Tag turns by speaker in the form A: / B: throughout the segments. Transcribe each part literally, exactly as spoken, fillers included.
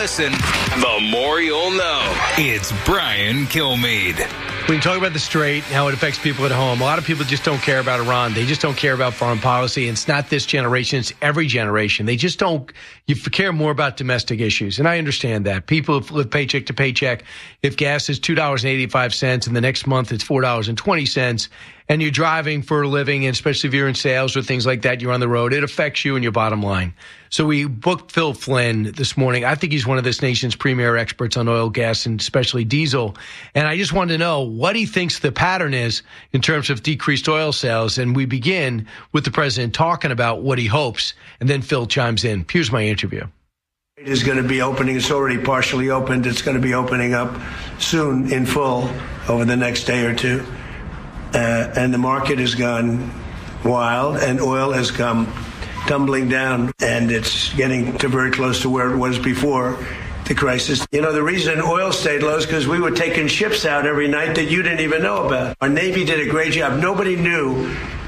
A: listen, the more you'll know. It's Brian Kilmeade.
B: We can talk about the strait, how it affects people at home. A lot of people just don't care about Iran. They just don't care about foreign policy. And it's not this generation. It's every generation. They just don't you care more about domestic issues. And I understand that. People live paycheck to paycheck. If gas is two dollars and eighty-five cents and the next month it's four dollars and twenty cents, and you're driving for a living, and especially if you're in sales or things like that, you're on the road, it affects you and your bottom line. So we booked Phil Flynn this morning. I think he's one of this nation's premier experts on oil, gas, and especially diesel. And I just wanted to know what he thinks the pattern is in terms of decreased oil sales. And we begin with the president talking about what he hopes, and then Phil chimes in. Here's my interview.
C: It is going to be opening. It's already partially opened. It's going to be opening up soon in full over the next day or two. Uh, and the market has gone wild, and oil has come tumbling down, and it's getting to very close to where it was before the crisis. You know, the reason oil stayed low is because we were taking ships out every night that you didn't even know about. Our Navy did a great job. Nobody knew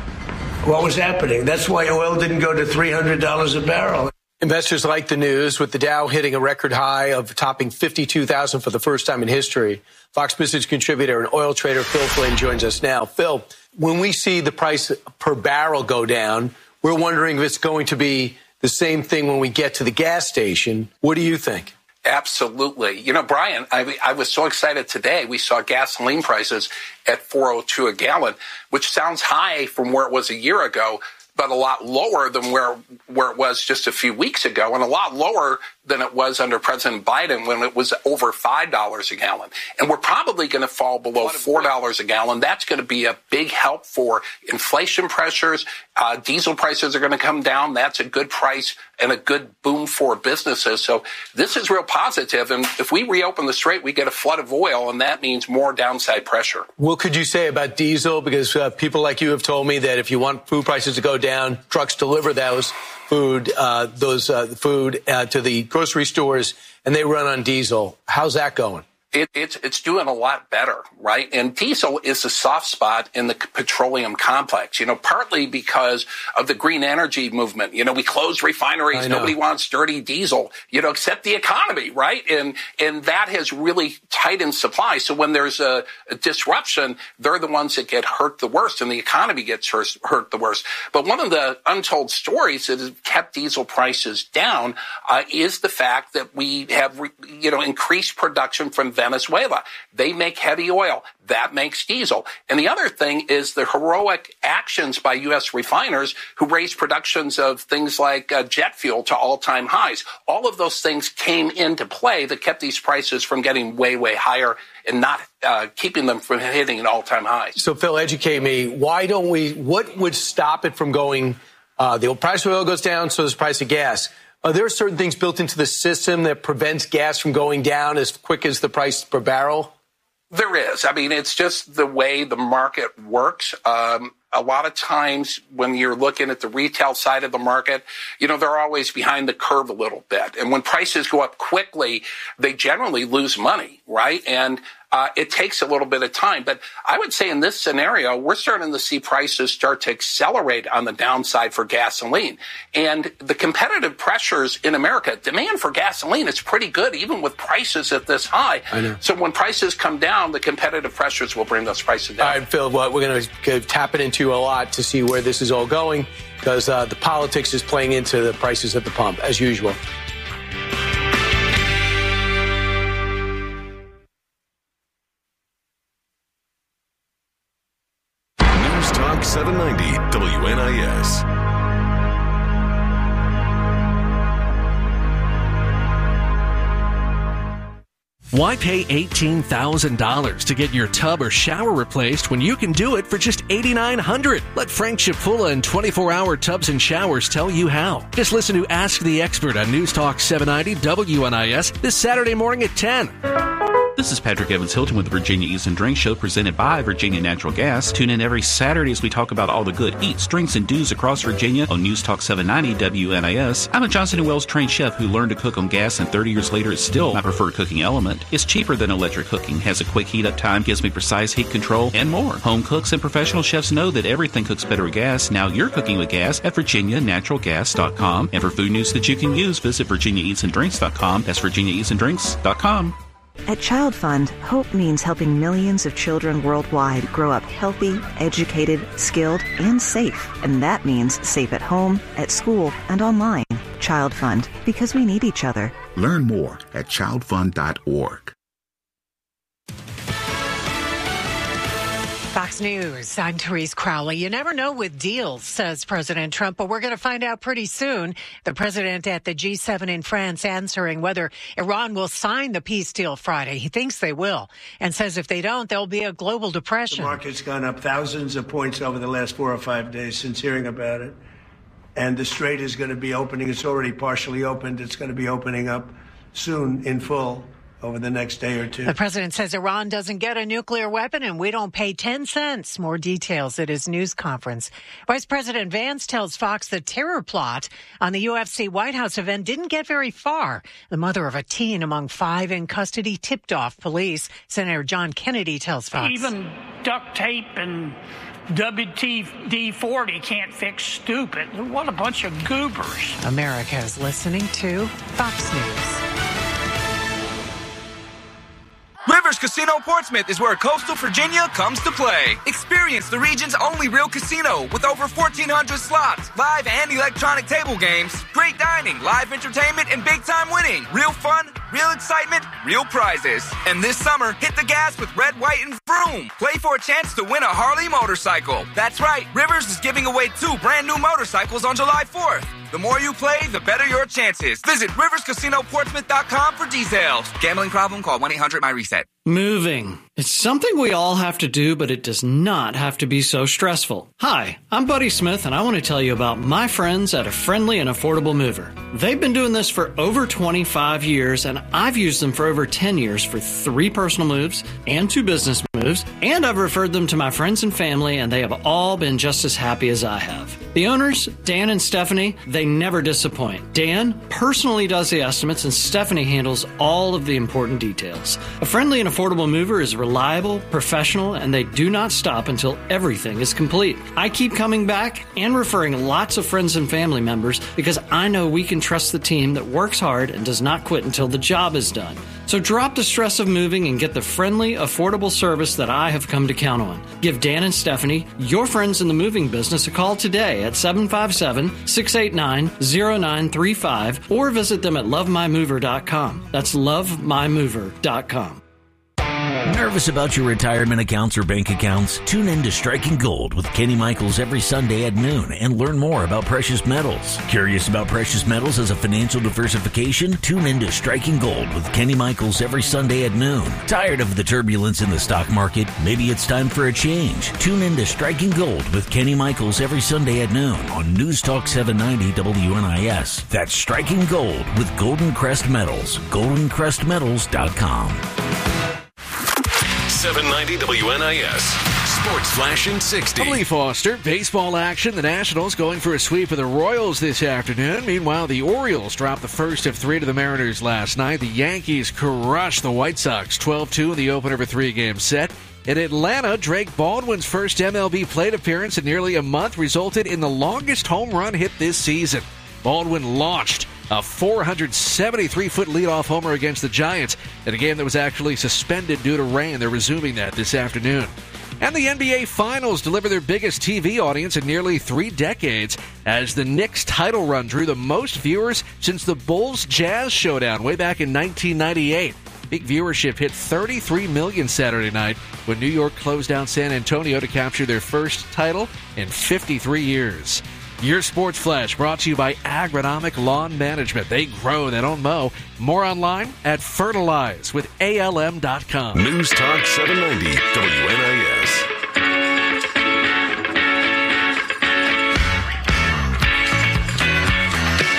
C: what was happening. That's why oil didn't go to three hundred dollars a barrel.
B: Investors like the news, with the Dow hitting a record high of topping fifty-two thousand for the first time in history. Fox Business contributor and oil trader Phil Flynn joins us now. Phil, when we see the price per barrel go down, we're wondering if it's going to be the same thing when we get to the gas station. What do you think?
D: Absolutely. You know, Brian, I, I was so excited today. We saw gasoline prices at four oh two a gallon, which sounds high from where it was a year ago, but a lot lower than where where it was just a few weeks ago, and a lot lower than it was under President Biden when it was over five dollars a gallon. And we're probably going to fall below four dollars a gallon. That's going to be a big help for inflation pressures. Uh, diesel prices are going to come down. That's a good price and a good boom for businesses. So this is real positive. And if we reopen the strait, we get a flood of oil, and that means more downside pressure.
B: What could you say about diesel? Because uh, people like you have told me that if you want food prices to go down, trucks deliver those food, uh, those uh, food uh, to the grocery stores, and they run on diesel. How's that going?
D: It, it's, it's doing a lot better, right? And diesel is a soft spot in the petroleum complex, you know, partly because of the green energy movement. You know, we closed refineries. Nobody wants dirty diesel, you know, except the economy, right? And, and that has really tightened supply. So when there's a, a disruption, they're the ones that get hurt the worst, and the economy gets hurt, hurt the worst. But one of the untold stories that has kept diesel prices down uh, is the fact that we have, re, you know, increased production from Venezuela. They make heavy oil. That makes diesel. And the other thing is the heroic actions by U S refiners who raised productions of things like uh, jet fuel to all-time highs. All of those things came into play that kept these prices from getting way, way higher and not uh, keeping them from hitting an all-time high.
B: So, Phil, educate me. Why don't we, what would stop it from going, uh, the price of oil goes down, so does the price of gas. Are there certain things built into the system that prevents gas from going down as quick as the price per barrel?
D: There is. I mean, it's just the way the market works. Um, a lot of times when you're looking at the retail side of the market, you know, they're always behind the curve a little bit. And when prices go up quickly, they generally lose money, right? And Uh, it takes a little bit of time. But I would say in this scenario, we're starting to see prices start to accelerate on the downside for gasoline. And the competitive pressures in America, demand for gasoline is pretty good, even with prices at this high.
B: I know.
D: So when prices come down, the competitive pressures will bring those prices down.
B: All right, Phil, well, we're going to tap it into a lot to see where this is all going, because uh, the politics is playing into the prices at the pump, as usual.
E: seven ninety W N I S.
F: Why pay eighteen thousand dollars to get your tub or shower replaced when you can do it for just eighty-nine hundred dollars? Let Frank Chapula and twenty-four hour Tubs and Showers tell you how. Just listen to Ask the Expert on News Talk seven ninety W N I S this Saturday morning at ten.
G: This is Patrick Evans Hilton with the Virginia Eats and Drinks Show, presented by Virginia Natural Gas. Tune in every Saturday as we talk about all the good eats, drinks, and do's across Virginia on News Talk seven ninety W N I S. I'm a Johnson and Wales trained chef who learned to cook on gas, and thirty years later it's still my preferred cooking element. It's cheaper than electric cooking, has a quick heat up time, gives me precise heat control, and more. Home cooks and professional chefs know that everything cooks better with gas. Now you're cooking with gas at virginia natural gas dot com. And for food news that you can use, visit virginia eats and drinks dot com. That's virginia eats and drinks dot com.
H: At Child Fund, hope means helping millions of children worldwide grow up healthy, educated, skilled, and safe. And that means safe at home, at school, and online. Child Fund, because we need each other.
I: Learn more at child fund dot org.
J: Fox News, I'm Therese Crowley. You never know with deals, says President Trump, but we're going to find out pretty soon. The president at the G seven in France answering whether Iran will sign the peace deal Friday. He thinks they will, and says if they don't, there'll be a global depression.
C: The market's gone up thousands of points over the last four or five days since hearing about it. And the Strait is going to be opening. It's already partially opened. It's going to be opening up soon in full over the next day or two.
J: The president says Iran doesn't get a nuclear weapon and we don't pay ten cents. More details at his news conference. Vice President Vance tells Fox the terror plot on the U F C White House event didn't get very far. The mother of a teen among five in custody tipped off police. Senator John Kennedy tells Fox.
K: Even duct tape and W D forty can't fix stupid. What a bunch of goobers.
J: America is listening to Fox News.
L: Rivers Casino Portsmouth is where coastal Virginia comes to play. Experience the region's only real casino with over fourteen hundred slots, live and electronic table games, great dining, live entertainment, and big-time winning. Real fun, real excitement, real prizes. And this summer, hit the gas with Red, White, and Vroom. Play for a chance to win a Harley motorcycle. That's right, Rivers is giving away two brand new motorcycles on July fourth. The more you play, the better your chances. Visit rivers casino portsmouth dot com for details. Gambling problem? Call one eight hundred my reset.
M: Moving. It's something we all have to do, but it does not have to be so stressful. Hi, I'm Buddy Smith, and I want to tell you about my friends at A Friendly and Affordable Mover. They've been doing this for over twenty-five years, and I've used them for over ten years for three personal moves and two business moves, and I've referred them to my friends and family, and they have all been just as happy as I have. The owners, Dan and Stephanie, they never disappoint. Dan personally does the estimates, and Stephanie handles all of the important details. A Friendly and Affordable Mover is reliable, professional, and they do not stop until everything is complete. I keep coming back and referring lots of friends and family members because I know we can trust the team that works hard and does not quit until the job is done. So drop the stress of moving and get the friendly, affordable service that I have come to count on. Give Dan and Stephanie, your friends in the moving business, a call today at seven five seven, six eight nine, zero nine three five or visit them at love my mover dot com. That's love my mover dot com.
N: Nervous about your retirement accounts or bank accounts? Tune in to Striking Gold with Kenny Michaels every Sunday at noon and learn more about precious metals. Curious about precious metals as a financial diversification? Tune in to Striking Gold with Kenny Michaels every Sunday at noon. Tired of the turbulence in the stock market? Maybe it's time for a change. Tune in to Striking Gold with Kenny Michaels every Sunday at noon on News Talk seven ninety W N I S. That's Striking Gold with Golden Crest Metals. golden crest metals dot com.
E: seven ninety W N I S. Sports Flash in sixty.
F: Emily Foster, baseball action. The Nationals going for a sweep of the Royals this afternoon. Meanwhile, the Orioles dropped the first of three to the Mariners last night. The Yankees crushed the White Sox twelve two in the opener of a three-game set. In Atlanta, Drake Baldwin's first M L B plate appearance in nearly a month resulted in the longest home run hit this season. Baldwin launched a four hundred seventy-three foot leadoff homer against the Giants in a game that was actually suspended due to rain. They're resuming that this afternoon. And the N B A Finals deliver their biggest T V audience in nearly three decades as the Knicks title run drew the most viewers since the Bulls-Jazz showdown way back in nineteen ninety-eight. Peak viewership hit thirty-three million Saturday night when New York closed down San Antonio to capture their first title in fifty-three years. Your Sports Flash brought to you by Agronomic Lawn Management. They grow, they don't mow. More online at fertilize with A L M dot com.
E: News Talk seven ninety W N I S.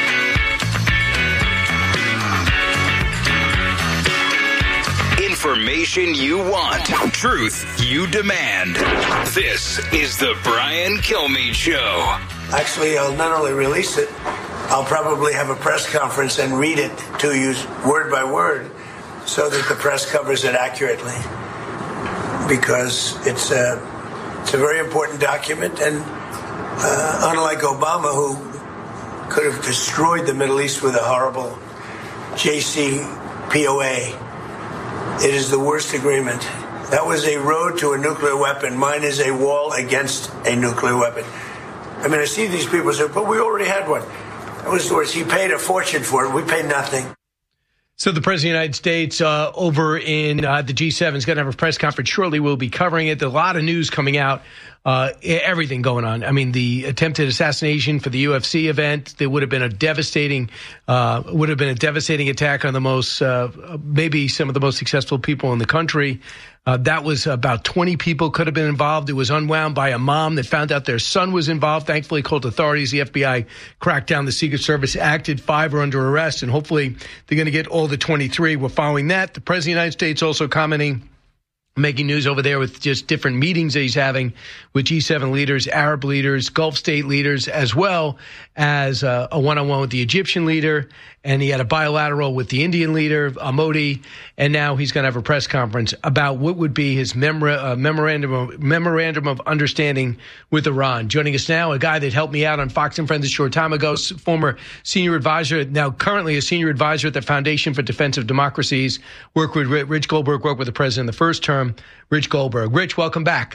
A: Information Information you want. Truth you demand. This is the Brian Kilmeade Show.
C: Actually, I'll not only release it, I'll probably have a press conference and read it to you word by word so that the press covers it accurately. Because it's a, it's a very important document, and uh, unlike Obama, who could have destroyed the Middle East with a horrible J C P O A, it is the worst agreement. That was a road to a nuclear weapon. Mine is a wall against a nuclear weapon. I mean, I see these people say, but we already had one. That was the worst. He paid a fortune for it. We paid nothing.
B: So the President of the United States uh, over in uh, the G seven is going to have a press conference shortly. We'll be covering it. There's a lot of news coming out, uh, everything going on. I mean, the attempted assassination for the U F C event, there would have been a devastating, uh, would have been a devastating attack on the most, uh, maybe some of the most successful people in the country. Uh, that was about twenty people could have been involved. It was unwound by a mom that found out their son was involved. Thankfully, called authorities. The F B I cracked down. The Secret Service acted. Five are under arrest, and hopefully they're going to get all the twenty-three. We're following that. The President of the United States also commenting, making news over there with just different meetings that he's having with G seven leaders, Arab leaders, Gulf state leaders, as well as uh, a one-on-one with the Egyptian leader. And he had a bilateral with the Indian leader, uh, Modi. And now he's going to have a press conference about what would be his memora- uh, memorandum, of, memorandum of understanding with Iran. Joining us now, a guy that helped me out on Fox and Friends a short time ago, former senior advisor, now currently a senior advisor at the Foundation for Defense of Democracies. Worked with Rich Goldberg, worked with the president in the first term. Rich Goldberg. Rich, welcome back.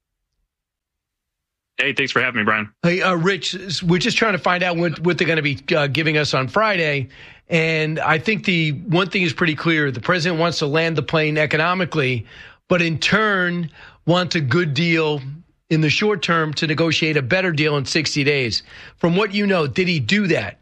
O: Hey, thanks for having me, Brian.
B: Hey, uh, Rich, we're just trying to find out what, what they're going to be uh, giving us on Friday. And I think the one thing is pretty clear. The president wants to land the plane economically, but in turn wants a good deal in the short term to negotiate a better deal in sixty days. From what you know, did he do that?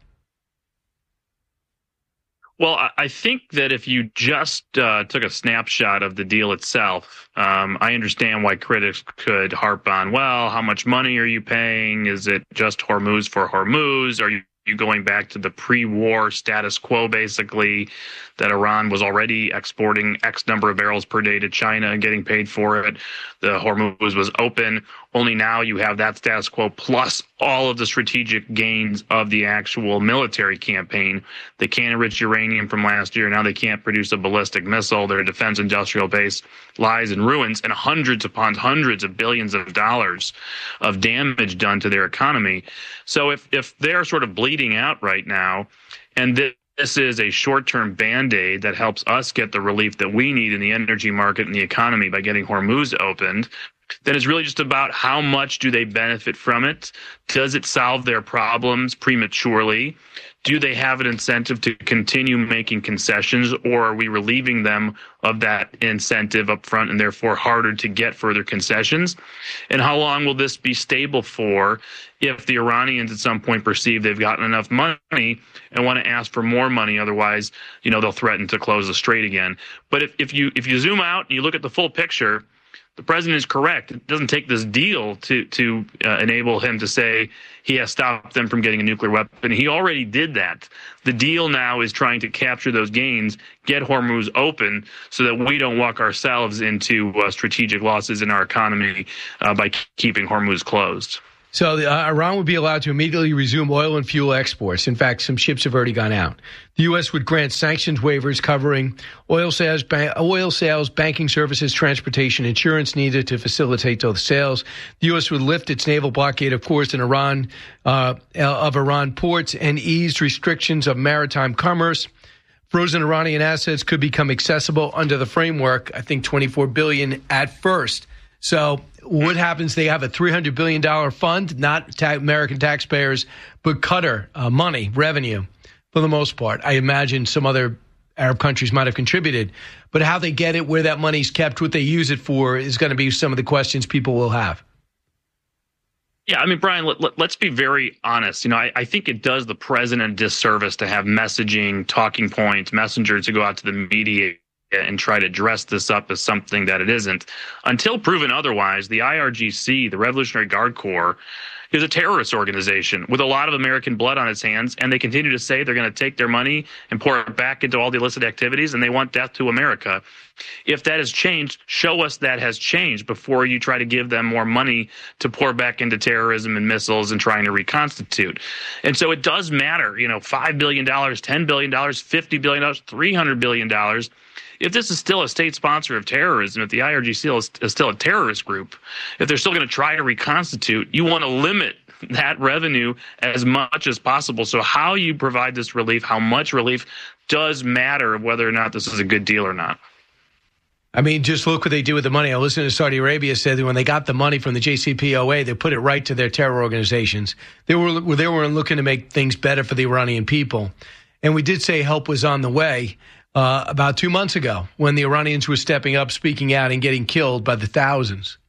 O: Well, I think that if you just uh, took a snapshot of the deal itself, um, I understand why critics could harp on, well, how much money are you paying? Is it just Hormuz for Hormuz? Are you you going back to the pre-war status quo, basically, that Iran was already exporting X number of barrels per day to China and getting paid for it. The Hormuz was open. Only now you have that status quo plus all of the strategic gains of the actual military campaign. They can't enrich uranium from last year. Now they can't produce a ballistic missile. Their defense industrial base lies in ruins, and hundreds upon hundreds of billions of dollars of damage done to their economy. So if, if they're sort of bleeding out right now, and this This is a short-term Band-Aid that helps us get the relief that we need in the energy market and the economy by getting Hormuz opened, then it's really just about how much do they benefit from it? Does it solve their problems prematurely? Do they have an incentive to continue making concessions, or are we relieving them of that incentive up front and therefore harder to get further concessions? And how long will this be stable for if the Iranians at some point perceive they've gotten enough money and want to ask for more money? Otherwise, you know, they'll threaten to close the strait again. But if, if you if you zoom out and you look at the full picture, the president is correct. It doesn't take this deal to to uh, enable him to say he has stopped them from getting a nuclear weapon. He already did that. The deal now is trying to capture those gains, get Hormuz open so that we don't walk ourselves into uh, strategic losses in our economy uh, by keeping Hormuz closed.
B: So uh, Iran would be allowed to immediately resume oil and fuel exports. In fact, some ships have already gone out. The U S would grant sanctions waivers covering oil sales, ba- oil sales, banking services, transportation, insurance needed to facilitate those sales. The U S would lift its naval blockade, of course, in Iran uh, of Iran ports and ease restrictions of maritime commerce. Frozen Iranian assets could become accessible under the framework. I think twenty-four billion dollars at first. So what happens? They have a three hundred billion dollars fund, not ta- American taxpayers, but Qatar uh, money, revenue, for the most part. I imagine some other Arab countries might have contributed. But how they get it, where that money's kept, what they use it for, is going to be some of the questions people will have.
O: Yeah, I mean, Brian, let, let, let's be very honest. You know, I, I think it does the president a disservice to have messaging, talking points, messengers to go out to the media and try to dress this up as something that it isn't. Until proven otherwise, the I R G C, the Revolutionary Guard Corps, is a terrorist organization with a lot of American blood on its hands, and they continue to say they're going to take their money and pour it back into all the illicit activities, and they want death to America. If that has changed, show us that has changed before you try to give them more money to pour back into terrorism and missiles and trying to reconstitute. And so it does matter, you know, five billion dollars, ten billion dollars, fifty billion dollars, three hundred billion dollars. If this is still a state sponsor of terrorism, if the I R G C is, is still a terrorist group, if they're still going to try to reconstitute, you want to limit that revenue as much as possible. So how you provide this relief, how much relief, does matter whether or not this is a good deal or not.
B: I mean, just look what they do with the money. I listened to Saudi Arabia said that when they got the money from the J C P O A, they put it right to their terror organizations. They were they were looking to make things better for the Iranian people. And we did say help was on the way uh, about two months ago when the Iranians were stepping up, speaking out, and getting killed by the thousands.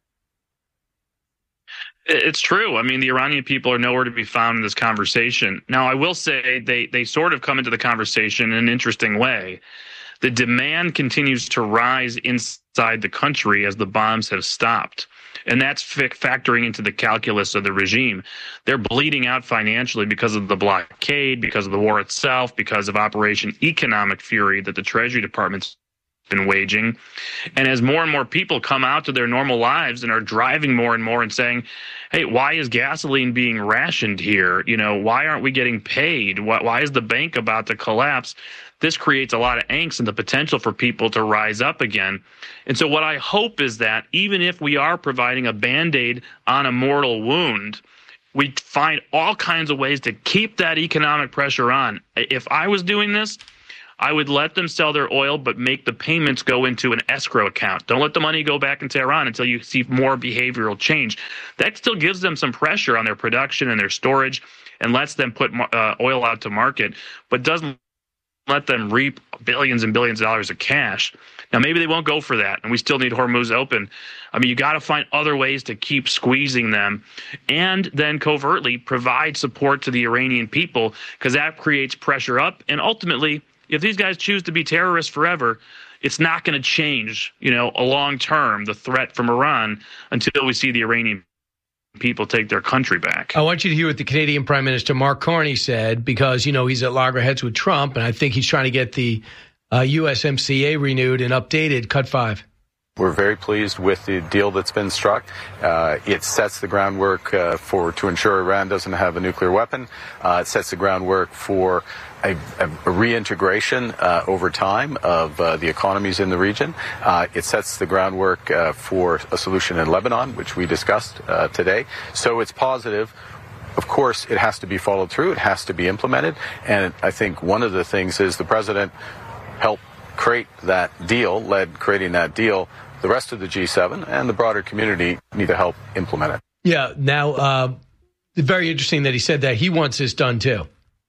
O: It's true. I mean, the Iranian people are nowhere to be found in this conversation. Now, I will say they, they sort of come into the conversation in an interesting way. The demand continues to rise inside the country as the bombs have stopped. And that's f- factoring into the calculus of the regime. They're bleeding out financially because of the blockade, because of the war itself, because of Operation Economic Fury that the Treasury Department's been waging. And as more and more people come out to their normal lives and are driving more and more and saying, hey, why is gasoline being rationed here? You know, why aren't we getting paid? Why, why is the bank about to collapse? This creates a lot of angst and the potential for people to rise up again. And so what I hope is that even if we are providing a Band-Aid on a mortal wound, we find all kinds of ways to keep that economic pressure on. If I was doing this, I would let them sell their oil, but make the payments go into an escrow account. Don't let the money go back into Iran until you see more behavioral change. That still gives them some pressure on their production and their storage and lets them put uh, oil out to market, but doesn't let them reap billions and billions of dollars of cash. Now, maybe they won't go for that, and we still need Hormuz open. I mean, you got to find other ways to keep squeezing them and then covertly provide support to the Iranian people, because that creates pressure up. And ultimately, if these guys choose to be terrorists forever, it's not going to change, you know, a long term, the threat from Iran, until we see the Iranian people take their country back.
B: I want you to hear what the Canadian Prime Minister Mark Carney said, because, you know, he's at loggerheads with Trump, and I think he's trying to get the uh, U S M C A renewed and updated. Cut five.
P: We're very pleased with the deal that's been struck. Uh, it sets the groundwork uh, for to ensure Iran doesn't have a nuclear weapon. Uh, it sets the groundwork for a, a, a reintegration uh, over time of uh, the economies in the region. Uh, it sets the groundwork uh, for a solution in Lebanon, which we discussed uh, today. So it's positive. Of course, it has to be followed through. It has to be implemented. And I think one of the things is the president helped create that deal, led creating that deal. The rest of the G seven and the broader community need to help implement it.
B: Yeah. Now, uh, very interesting that he said that. He wants this done, too.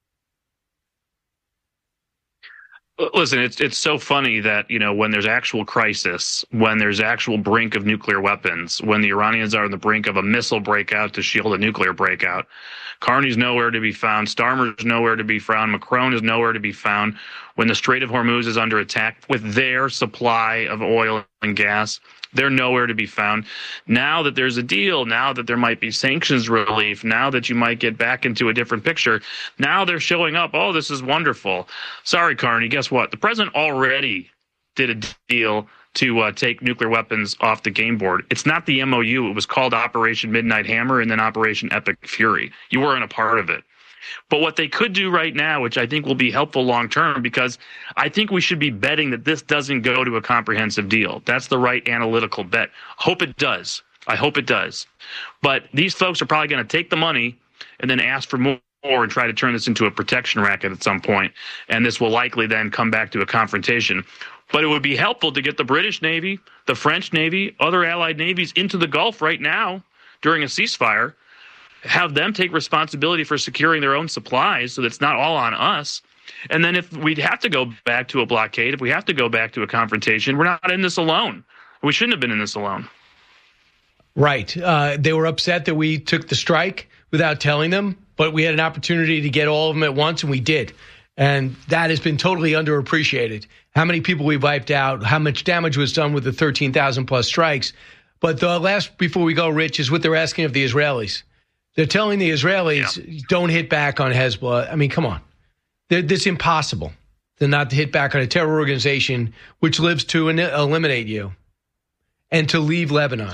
O: Listen, it's it's so funny that, you know, when there's actual crisis, when there's actual brink of nuclear weapons, when the Iranians are on the brink of a missile breakout to shield a nuclear breakout, Carney's nowhere to be found. Starmer's nowhere to be found. Macron is nowhere to be found. When the Strait of Hormuz is under attack with their supply of oil and gas, they're nowhere to be found. Now that there's a deal, now that there might be sanctions relief, now that you might get back into a different picture, now they're showing up. Oh, this is wonderful. Sorry, Carney, guess what? The president already did a deal to uh, take nuclear weapons off the game board. It's not the M O U. It was called Operation Midnight Hammer and then Operation Epic Fury. You weren't a part of it. But what they could do right now, which I think will be helpful long term, because I think we should be betting that this doesn't go to a comprehensive deal. That's the right analytical bet. Hope it does. I hope it does. But these folks are probably going to take the money and then ask for more and try to turn this into a protection racket at some point. And this will likely then come back to a confrontation. But it would be helpful to get the British Navy, the French Navy, other allied navies into the Gulf right now during a ceasefire, have them take responsibility for securing their own supplies so that it's not all on us. And then if we'd have to go back to a blockade, if we have to go back to a confrontation, we're not in this alone. We shouldn't have been in this alone.
B: Right. Uh, they were upset that we took the strike without telling them, but we had an opportunity to get all of them at once, and we did. And that has been totally underappreciated. How many people we wiped out, how much damage was done with the thirteen thousand plus strikes. But the last, before we go, Rich, is what they're asking of the Israelis. They're telling the Israelis, yeah. don't hit back on Hezbollah. I mean, come on. They're, it's impossible to not hit back on a terror organization which lives to eliminate you and to leave Lebanon.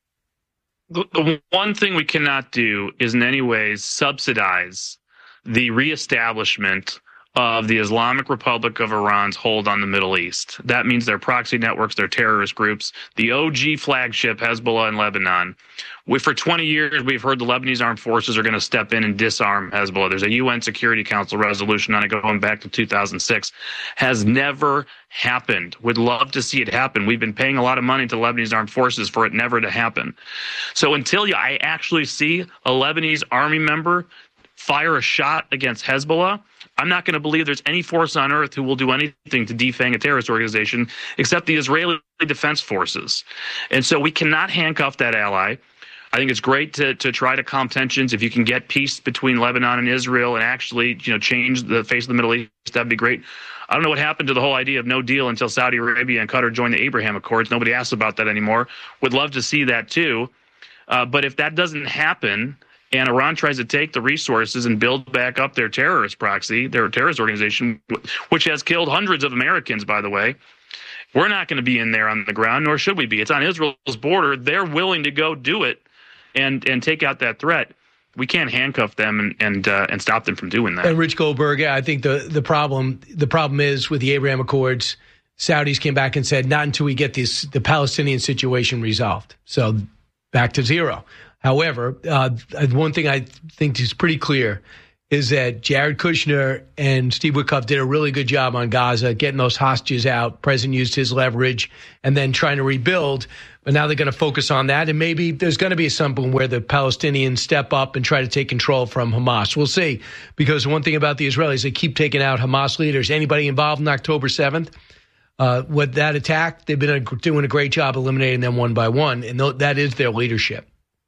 O: The, the one thing we cannot do is in any ways subsidize the reestablishment of the Islamic Republic of Iran's hold on the Middle East. That means their proxy networks, their terrorist groups, the O G flagship Hezbollah in Lebanon. We, for twenty years, we've heard the Lebanese armed forces are going to step in and disarm Hezbollah. There's a U N Security Council resolution on it going back to two thousand six. Has never happened. Would love to see it happen. We've been paying a lot of money to Lebanese armed forces for it never to happen. So until you, I actually see a Lebanese army member fire a shot against Hezbollah, I'm not going to believe there's any force on earth who will do anything to defang a terrorist organization except the Israeli Defense Forces. And so we cannot handcuff that ally. I think it's great to to try to calm tensions. If you can get peace between Lebanon and Israel and actually, you know, change the face of the Middle East, that'd be great. I don't know what happened to the whole idea of no deal until Saudi Arabia and Qatar joined the Abraham Accords. Nobody asks about that anymore. Would love to see that too. Uh, but if that doesn't happen, and Iran tries to take the resources and build back up their terrorist proxy, their terrorist organization, which has killed hundreds of Americans, by the way, we're not going to be in there on the ground, nor should we be. It's on Israel's border. They're willing to go do it and and take out that threat. We can't handcuff them and and, uh, and stop them from doing that.
B: And Rich Goldberg, I think the, the problem the problem is with the Abraham Accords, Saudis came back and said, not until we get this the Palestinian situation resolved. So back to zero. However, uh, one thing I think is pretty clear is that Jared Kushner and Steve Witkoff did a really good job on Gaza, getting those hostages out. President used his leverage and then trying to rebuild. But now they're going to focus on that. And maybe there's going to be something where the Palestinians step up and try to take control from Hamas. We'll see. Because one thing about the Israelis, they keep taking out Hamas leaders. Anybody involved in October seventh? Uh, with that attack, they've been a, doing a great job eliminating them one by one. And th- that is their leadership.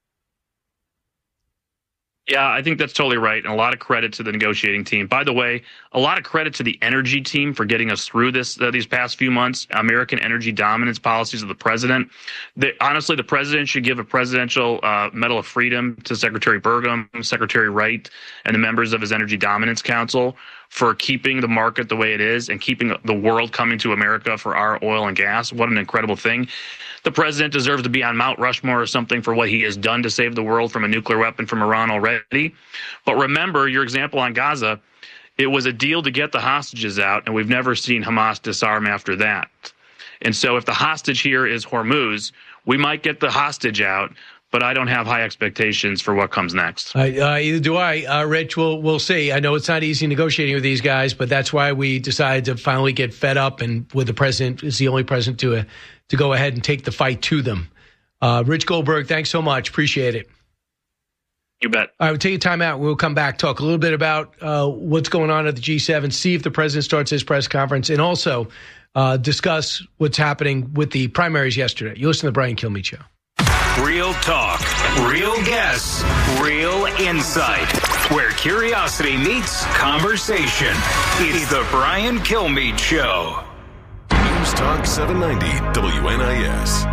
O: Yeah, I think that's totally right. And a lot of credit to the negotiating team. By the way, a lot of credit to the energy team for getting us through this uh, these past few months. American energy dominance policies of the president. The, honestly, the president should give a presidential uh, Medal of Freedom to Secretary Burgum, Secretary Wright, and the members of his Energy Dominance Council for keeping the market the way it is and keeping the world coming to America for our oil and gas. What an incredible thing. The president deserves to be on Mount Rushmore or something for what he has done to save the world from a nuclear weapon from Iran already. But remember your example on Gaza, it was a deal to get the hostages out, and we've never seen Hamas disarm after that. And so if the hostage here is Hormuz, we might get the hostage out, but I don't have high expectations for what comes next.
B: Uh, uh, either do I. Uh, Rich, we'll, we'll see. I know it's not easy negotiating with these guys, but that's why we decided to finally get fed up, and with the president is the only president to uh, to go ahead and take the fight to them. Uh, Rich Goldberg, thanks so much. Appreciate it.
O: You bet.
B: All right, we'll take a time out. We'll come back, talk a little bit about uh, what's going on at the G seven, see if the president starts his press conference, and also uh, discuss what's happening with the primaries yesterday. You listen to the Brian Kilmeade Show.
A: Real talk, real guests, real insight. Where curiosity meets conversation. It's the Brian Kilmeade Show.
E: News Talk seven ninety W N I S.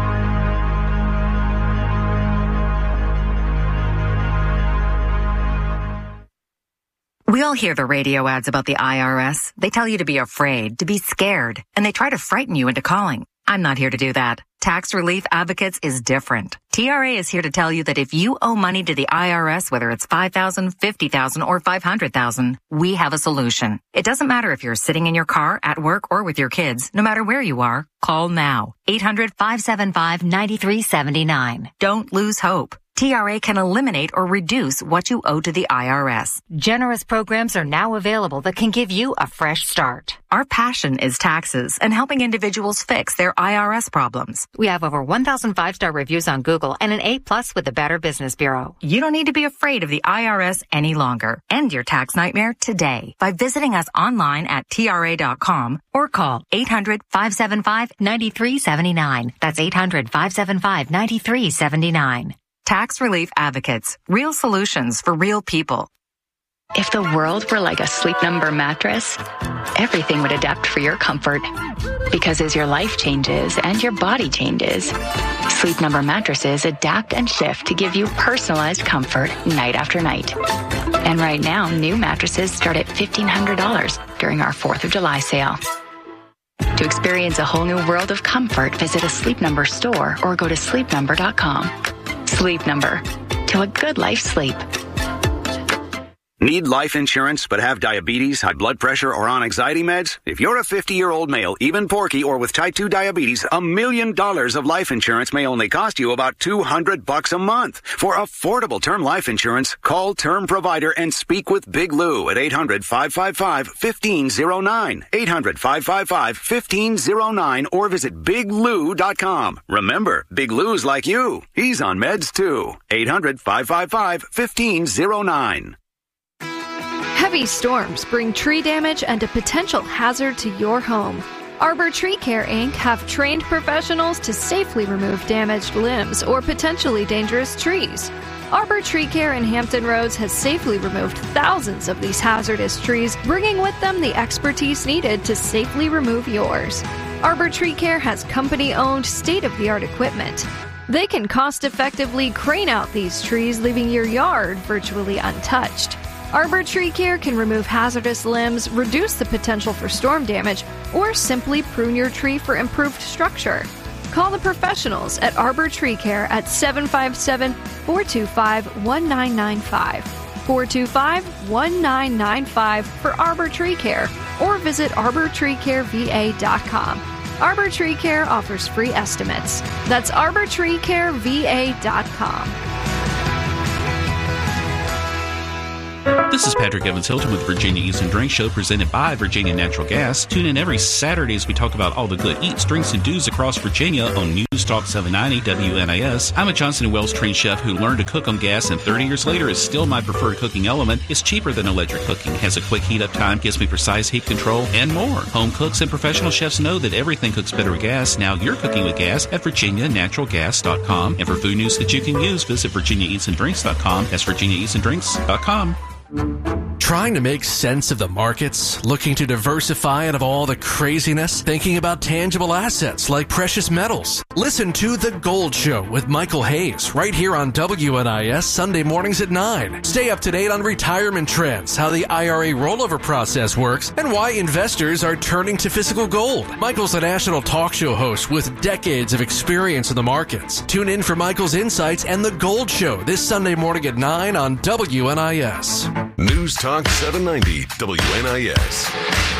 Q: We all hear the radio ads about the I R S. They tell you to be afraid, to be scared, and they try to frighten you into calling. I'm not here to do that. Tax Relief Advocates is different. T R A is here to tell you that if you owe money to the I R S, whether it's five thousand dollars, fifty thousand dollars, or five hundred thousand dollars, we have a solution. It doesn't matter if you're sitting in your car, at work, or with your kids. No matter where you are, call now. eight hundred, five seven five, nine three seven nine. Don't lose hope. T R A can eliminate or reduce what you owe to the I R S. Generous programs are now available that can give you a fresh start. Our passion is taxes and helping individuals fix their I R S problems. We have over one thousand five-star reviews on Google and an A plus with the Better Business Bureau. You don't need to be afraid of the I R S any longer. End your tax nightmare today by visiting us online at T R A dot com or call eight hundred, five seven five, nine three seven nine. That's eight hundred, five seven five, nine three seven nine. Tax Relief Advocates. Real solutions for real people.
R: If the world were like a Sleep Number mattress, everything would adapt for your comfort. Because as your life changes and your body changes, Sleep Number mattresses adapt and shift to give you personalized comfort night after night. And right now, new mattresses start at fifteen hundred dollars during our fourth of July sale. To experience a whole new world of comfort, visit a Sleep Number store or go to sleep number dot com. Sleep Number. To a good life sleep.
S: Need life insurance but have diabetes, high blood pressure, or on anxiety meds? If you're a fifty-year-old male, even porky, or with type two diabetes, a million dollars of life insurance may only cost you about two hundred bucks a month. For affordable term life insurance, call Term Provider and speak with Big Lou at eight hundred, five five five, one five zero nine, eight hundred, five five five, one five zero nine, or visit big lou dot com. Remember, Big Lou's like you. He's on meds too. eight hundred, five five five, one five zero nine.
T: Heavy storms bring tree damage and a potential hazard to your home. Arbor Tree Care, Incorporated have trained professionals to safely remove damaged limbs or potentially dangerous trees. Arbor Tree Care in Hampton Roads has safely removed thousands of these hazardous trees, bringing with them the expertise needed to safely remove yours. Arbor Tree Care has company-owned, state-of-the-art equipment. They can cost-effectively crane out these trees, leaving your yard virtually untouched. Arbor Tree Care can remove hazardous limbs, reduce the potential for storm damage, or simply prune your tree for improved structure. Call the professionals at Arbor Tree Care at seven five seven, four two five, one nine nine five, four two five, one nine nine five for Arbor Tree Care, or visit arbor tree care v a dot com. Arbor Tree Care offers free estimates. That's arbor tree care v a dot com.
G: This is Patrick Evans Hilton with Virginia Eats and Drinks Show, presented by Virginia Natural Gas. Tune in every Saturday as we talk about all the good eats, drinks, and do's across Virginia on News Talk seven ninety W N I S. I'm a Johnson and Wales trained chef who learned to cook on gas, and thirty years later is still my preferred cooking element. It's cheaper than electric cooking, has a quick heat up time, gives me precise heat control, and more. Home cooks and professional chefs know that everything cooks better with gas. Now you're cooking with gas at virginia natural gas dot com. And for food news that you can use, visit virginia eats and drinks dot com. That's virginia eats and drinks dot com.
F: Trying to make sense of the markets, looking to diversify out of all the craziness, thinking about tangible assets like precious metals. Listen to The Gold Show with Michael Hayes right here on W N I S Sunday mornings at nine. Stay up to date on retirement trends, how the I R A rollover process works, and why investors are turning to physical gold. Michael's a national talk show host with decades of experience in the markets. Tune in for Michael's insights and The Gold Show this Sunday morning at nine on W N I S.
E: News Talk seven ninety W N I S.